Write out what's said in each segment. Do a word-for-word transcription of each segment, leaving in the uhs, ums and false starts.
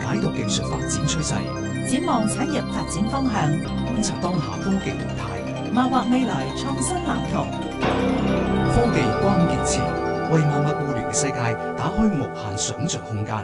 解讀技術發展趨勢， 展望產業發展方向， 觀察當下科技動態， 謀劃未來創新藍圖。 科技關鍵詞，為萬物互聯嘅世界打開無限想像空間。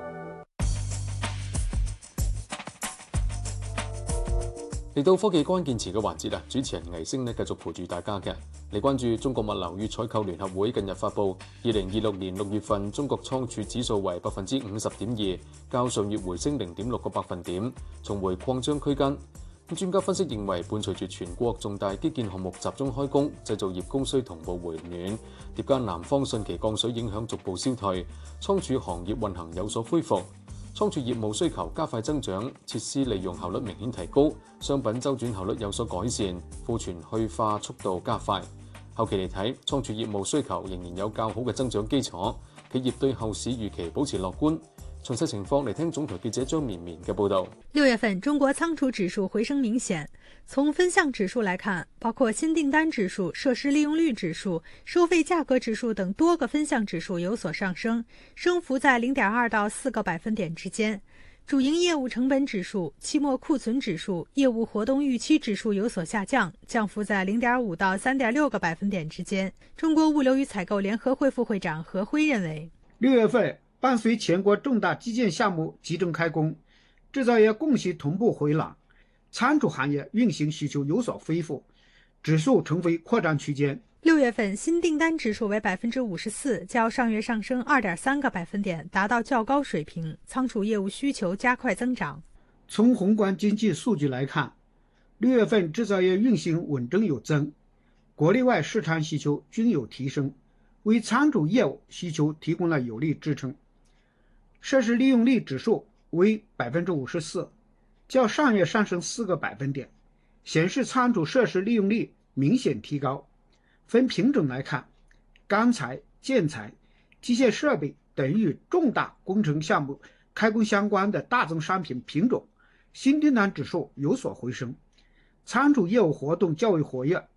嚟到科技關鍵詞嘅環節啊，主持人倪星呢繼續陪住大家嘅。嚟關注中國物流與採購聯合會近日發布，二零二六年六月份中國倉儲指數為百分之五十點二，較上月回升零點六個百分點，重回擴張區間。咁專家分析認為，伴隨住全國重大基建項目集中開工，製造業供需同步回暖，疊加南方汛期降水影響逐步消退，倉儲行業運行有所恢復。倉儲業務需求加快增長，設施利用效率明顯提高，商品周轉效率有所改善，庫存去化速度加快。後期嚟睇，倉儲業務需求仍然有較好嘅增長基礎，企業對後市預期保持樂觀。詳細情況嚟聽總台記者張綿綿嘅報導。 六月份中國倉儲指數回升明顯，從分項指數來看，包括新訂單指數、設施利用率指數、收費價格指數等多個分項指數有所上升，升幅在零點二到四個百分點之間。主營業務成本指數、期末庫存指數、業務活動預期指數有所下降，降幅在零點五到三點六個百分點之間。中國物流與採購聯合會副會長何輝認為， 六月份伴隨全國重大基建項目集中開工，製造業供需同步回暖，倉儲行業運行需求有所恢復，指數重回擴張區間。 六月份新訂單指數為百分之五十四，較上月上升二點三個百分點，達到較高水平。倉儲業務需求加快增長。 從宏觀經濟數據來看，六月份製造業運行穩中有增，國內外市場需求均有提升，為倉儲業務需求提供了有力支撐。設施利用率指數為百分之五十四，較上月上升四個百分點，顯示倉儲設施利用率明顯提高。分品種來看，鋼材、建材、機械設備等與重大工程項目開工相關的大宗商品品種，新訂單指數有所回升，倉儲業務活動較為活躍。